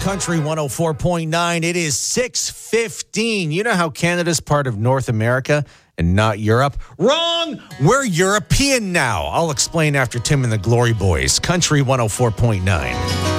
Country 104.9. It is 6:15. You know how Canada's part of North America and not Europe? Wrong! We're European now. I'll explain after Tim and the Glory Boys. Country 104.9.